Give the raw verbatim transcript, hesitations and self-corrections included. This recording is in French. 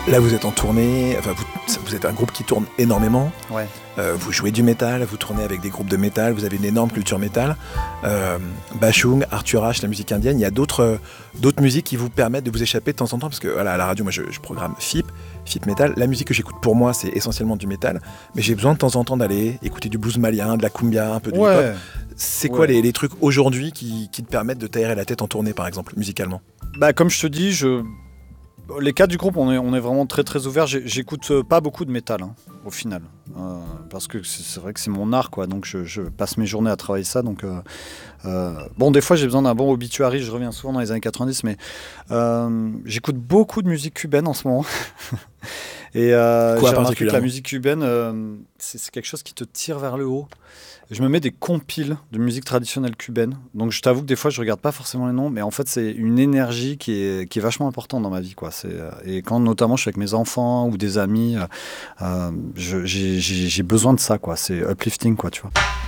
Là, vous êtes en tournée, enfin, vous, vous êtes un groupe qui tourne énormément. Ouais. Euh, vous jouez du métal, vous tournez avec des groupes de métal, vous avez une énorme culture métal. Euh, Bashung, Arthur H, la musique indienne. Il y a d'autres, euh, d'autres musiques qui vous permettent de vous échapper de temps en temps. Parce que voilà, à la radio, moi, je, je programme F I P, F I P Metal. La musique que j'écoute pour moi, c'est essentiellement du métal. Mais j'ai besoin de temps en temps d'aller écouter du blues malien, de la cumbia, un peu de ouais. hip-hop. C'est ouais. quoi les, les trucs aujourd'hui qui, qui te permettent de t'aérer la tête en tournée, par exemple, musicalement? Bah, comme je te dis, je... les quatre du groupe, on est, on est vraiment très très ouverts. J'ai, j'écoute pas beaucoup de métal, hein, au final. Euh, parce que c'est, c'est vrai que c'est mon art, quoi. Donc je, je passe mes journées à travailler ça. Donc, euh, euh, bon, des fois j'ai besoin d'un bon obituary. Je reviens souvent dans les années quatre-vingt-dix, mais euh, j'écoute beaucoup de musique cubaine en ce moment. Et euh, Quoi, j'ai remarqué que la musique cubaine, euh, c'est, c'est quelque chose qui te tire vers le haut. Je me mets des compiles de musique traditionnelle cubaine. Donc je t'avoue que des fois je regarde pas forcément les noms, mais en fait c'est une énergie qui est, qui est vachement importante dans ma vie, quoi. C'est, et quand notamment je suis avec mes enfants ou des amis, euh, je, j'ai, j'ai, j'ai besoin de ça, quoi. C'est uplifting, quoi, tu vois.